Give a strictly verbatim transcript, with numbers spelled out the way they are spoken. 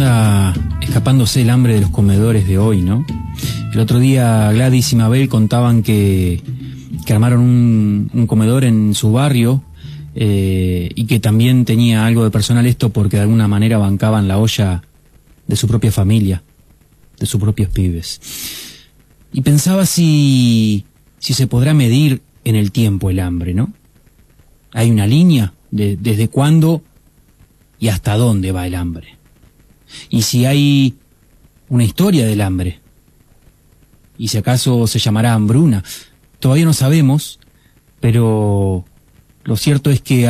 anda escapándose el hambre de los comedores de hoy, ¿no? El otro día Gladys y Mabel contaban que, que armaron un, un comedor en su barrio eh, y que también tenía algo de personal esto porque de alguna manera bancaban la olla de su propia familia, de sus propios pibes. Y pensaba si, si se podrá medir en el tiempo el hambre, ¿no? Hay una línea de desde cuándo y hasta dónde va el hambre. Y si hay una historia del hambre, y si acaso se llamará hambruna, todavía no sabemos, pero lo cierto es que